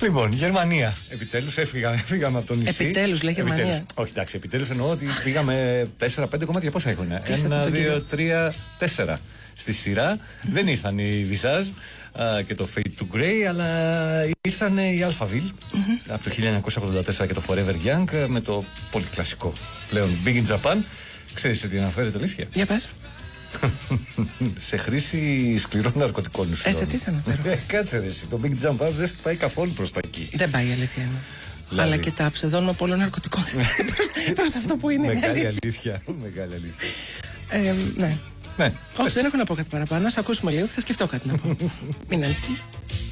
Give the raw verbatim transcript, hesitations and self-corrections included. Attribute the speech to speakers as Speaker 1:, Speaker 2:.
Speaker 1: Λοιπόν, Γερμανία. Επιτέλους έφυγαμε, έφυγαμε από το νησί.
Speaker 2: Επιτέλους, λέει Γερμανία.
Speaker 1: Επιτέλους. Όχι, εντάξει, επιτέλους εννοώ ότι πήγαμε τέσσερα πέντε κομμάτια. Πόσα έχουν? ένα, δύο, τρία, τέσσερα στη σειρά. Δεν ήρθαν οι Visage και το Fade to Grey, αλλά ήρθαν οι Alphaville mm-hmm. από το χίλια εννιακόσια ογδόντα τέσσερα και το Forever Young με το πολύ κλασικό πλέον Big in Japan. Ξέρεις σε τι αναφέρεται, αλήθεια?
Speaker 2: Για πες.
Speaker 1: Σε χρήση σκληρών ναρκωτικών ουσιών.
Speaker 2: Ε, σε τι θα αναφέρω?
Speaker 1: Κάτσε ρε εσύ, το Big Jump δεν πάει καθόλου προς τα εκεί.
Speaker 2: Δεν πάει, η αλήθεια είναι.
Speaker 1: Δηλαδή.
Speaker 2: Αλλά και τα ψευδόνυμα πολλών ναρκωτικών προς αυτό που είναι.
Speaker 1: Μεγάλη αλήθεια. Μεγάλη αλήθεια.
Speaker 2: Ε, ναι.
Speaker 1: Ναι.
Speaker 2: Όχι, δεν έχω να πω κάτι παραπάνω. Ας ακούσουμε λίγο και θα σκεφτώ κάτι να πω. Μην ανησυχείς.